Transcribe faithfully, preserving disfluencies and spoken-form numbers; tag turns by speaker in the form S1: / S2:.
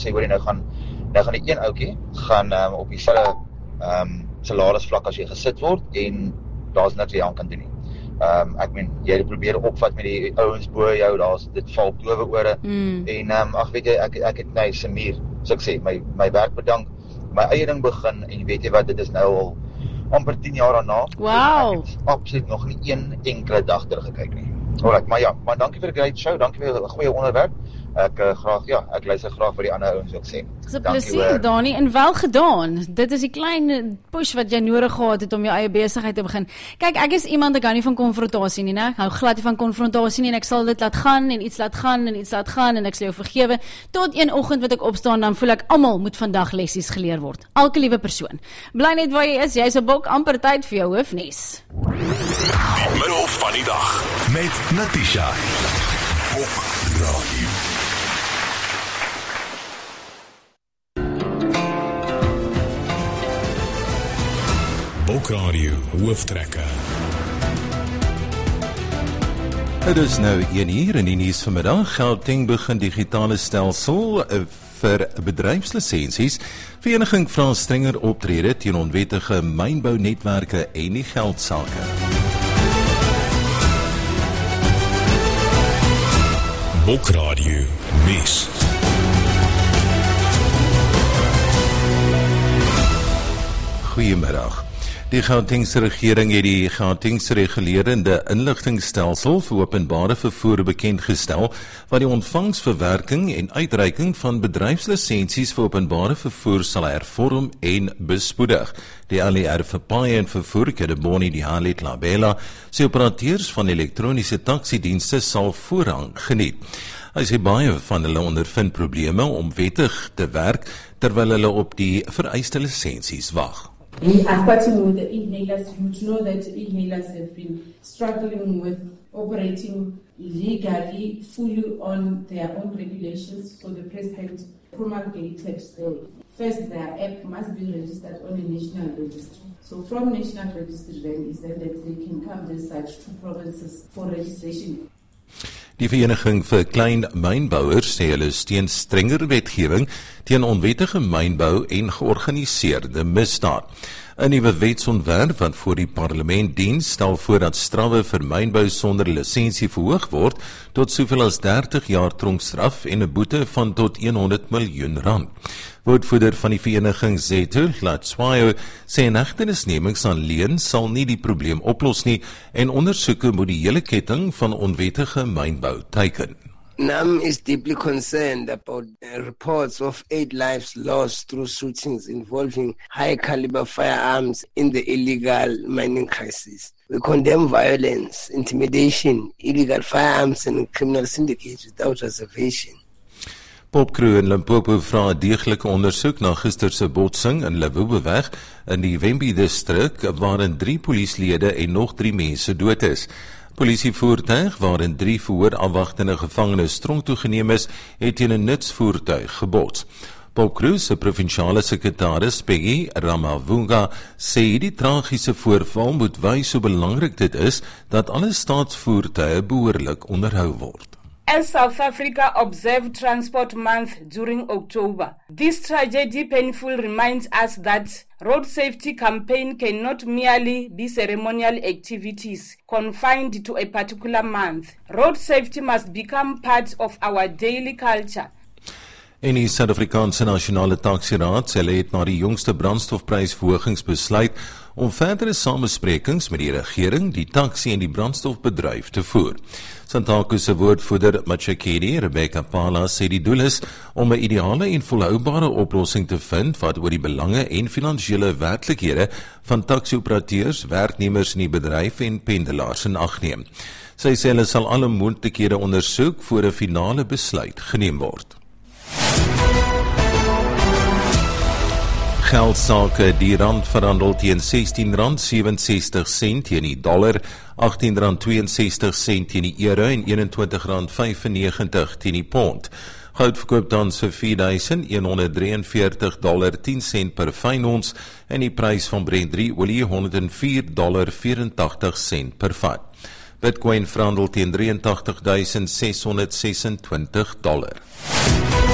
S1: sê hoor jy nou gaan nou gaan die een ouetjie gaan um, op dieselfde um, salarisvlak as jy gesit word en daar's niks wat jy aan kan doen nie. Um, ek meen, jy probeer opvat met die ouens bo jou, daar's dit val towe ore
S2: Mm.
S1: en um, ag weet jy, ek ek het my Samir, so ek sê, my my werk bedank, my eie ding begin en weet jy wat, dit is nou al amper tien jaar daarna.
S2: Wow.
S1: Ek het absoluut nog nie een enkele dag teruggekyk nie. Alright, maar ja, maar dankie vir die great show, dankie vir 'n goeie onderwerp. Ek uh, graag ja, ek luister graag vir die ander ouens ook sê.
S2: Dis 'n plesier, Dani, en wel gedaan. Dit is die klein push wat jy nodig gehad het om jou eie besigheid te begin. Kyk, ek is iemand, ek hou nie van konfrontasie nie, né? Ek hou glad nie van konfrontasie nie en ek sal dit laat gaan en iets laat gaan en iets laat gaan en ek sal jou vergewe tot een oggend wat ek opstaan dan voel ek almal moet vandag lessies geleer word. Elke liewe persoon. Bly net waar jy is, jy's 'n bok amper tyd vir jou hoofnuus.
S3: Middel van die dag met Natisha op Radio. Bokradio hooftrekker.
S4: Het is nou een uur in die nuus vanmiddag. Gauteng begin digitale stelsel vir bedryfslisensies. Vereniging vra strenger optrede teen onwettige mynbounetwerke en die geldsake.
S3: Bokradio nuus.
S4: Goeiemiddag. Die Gautengse regering het die Gautengse regulerende inligtingstelsel vir openbare vervoer bekendgestel wat die ontvangs, verwerking en uitreiking van bedryfslisensies vir openbare vervoer sal hervorm en bespoedig. Die L E R vir Paaie en Vervoer, Kedeboni die Halet Labella, sê operateurs van elektroniese taksiedienste sal voorrang geniet. Hy sê baie van hulle ondervind probleme om wettig te werk terwyl hulle op die vereiste lisensies wag.
S5: We are starting with the e-hailers. You would know that e-hailers have been struggling with operating legally, fully on their own regulations. So the president promulgated the first, their app must be registered on a national registry. So from national registry then is then that they can come this side to provinces for registration.
S4: Die Vereniging vir Klein Mynbouers sê hulle steun strenger wetgewing teen onwettige mynbou en georganiseerde misdaad. 'n Nuwe wetsontwerp wat voor die parlement dien, stel voor dat strawwe vir mynbou sonder lisensie verhoog word tot soveel as dertig jaar tronkstraf en 'n boete van tot honderd miljoen rand. Woordvoerder van die vereniging Zethu, Latswayo, sê 'n hegtenisnemings alleen sal nie die probleem oplos nie en ondersoeke moet die hele ketting van onwettige mynbou teiken.
S6: NAM is deeply concerned about uh, reports of eight lives lost through shootings involving high-caliber firearms in the illegal mining crisis. We condemn violence, intimidation, illegal firearms and criminal syndicates without reservation.
S4: Popcrew in Limpopo vra 'n deeglike ondersoek na gister se botsing in Lewubeweg in die Wembe distrik waarin drie polisielede en nog drie mense dood is. Polisievoertuig waarin drie verhoorafwagtende gevangenes tronk toegeneem is, het teen 'n nutsvoertuig gebots. Popcrew se provinsiale sekretaris Peggy Ramavunga sê die tragiese voorval moet wys hoe belangrik dit is dat alle staatsvoertuie behoorlik onderhou word.
S7: As South Africa observed Transport Month during October, this tragedy painfully reminds us that road safety campaign cannot merely be ceremonial activities confined to a particular month. Road safety must become part of our daily culture.
S4: En die Suid-Afrikaanse Nasionale Taksiraad sê hulle het na die jongste brandstofprysverhogings besluit om verdere samesprekings met die regering, die taksi en die brandstofbedryf te voer. Santaku se woordvoerder Machakedi, Rebecca Pala, sê die doel is om 'n ideale en volhoubare oplossing te vind wat oor die belange en finansiële werklikhede van taksi-operateurs, werknemers in die bedryf en pendelaars in ag neem. Sy sê hulle sal alle moontlikhede ondersoek voor 'n finale besluit geneem word. Geldsake, die rand verhandel teen sestien rand sewe-en-sestig sent teen die dollar, agttien rand twee-en-sestig sent teen die euro en eenentwintig rand vyf-en-negentig teen die pond. Goud verkoop tans vir vier duisend een honderd vyf en veertig dollar tien sent per fyn ons en die prys van Brent drie olie honderd en vier dollar vyf-en-tagtig sent per vat. Bitcoin verhandel teen drie en tagtig duisend ses honderd ses en twintig dollar.